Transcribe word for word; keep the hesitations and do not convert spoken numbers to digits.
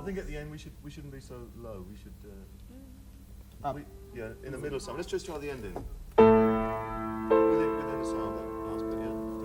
I think at the end we should we shouldn't be so low. We should. Uh, Up. we, yeah, in the middle. Some. Let's just try the ending.